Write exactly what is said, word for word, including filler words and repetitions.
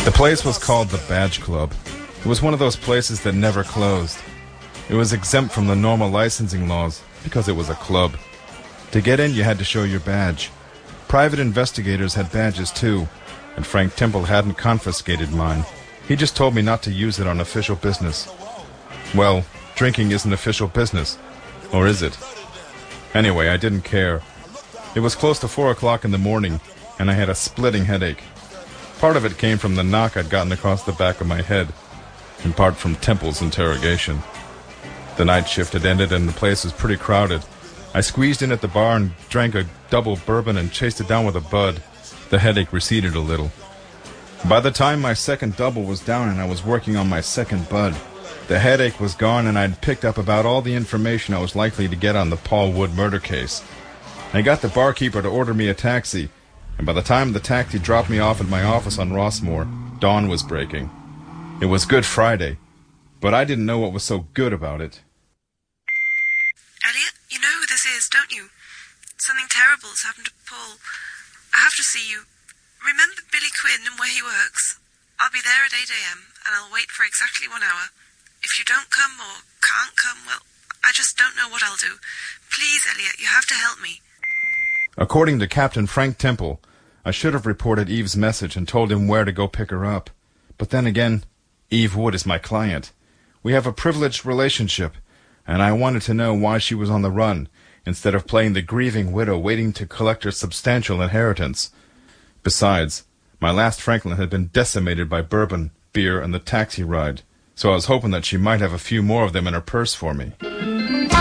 The place was called the Badge Club. It was one of those places that never closed. It was exempt from the normal licensing laws because it was a club. To get in, you had to show your badge. Private investigators had badges too, and Frank Temple hadn't confiscated mine. He just told me not to use it on official business. Well, drinking isn't official business, or is it? Anyway, I didn't care. It was close to four o'clock in the morning, and I had a splitting headache. Part of it came from the knock I'd gotten across the back of my head, in part from Temple's interrogation. The night shift had ended and the place was pretty crowded. I squeezed in at the bar and drank a double bourbon and chased it down with a bud. The headache receded a little. By the time my second double was down and I was working on my second bud, the headache was gone and I'd picked up about all the information I was likely to get on the Paul Wood murder case. I got the barkeeper to order me a taxi, and by the time the taxi dropped me off at my office on Rossmore, dawn was breaking. It was Good Friday, but I didn't know what was so good about it. Elliot, you know who this is, don't you? Something terrible has happened to Paul. I have to see you. Remember Billy Quinn and where he works? I'll be there at eight a.m. and I'll wait for exactly one hour. If you don't come or can't come, well, I just don't know what I'll do. Please, Elliot, you have to help me. According to Captain Frank Temple, I should have reported Eve's message and told him where to go pick her up. But then again, Eve Wood is my client. We have a privileged relationship, and I wanted to know why she was on the run, instead of playing the grieving widow waiting to collect her substantial inheritance. Besides, my last Franklin had been decimated by bourbon, beer, and the taxi ride, so I was hoping that she might have a few more of them in her purse for me.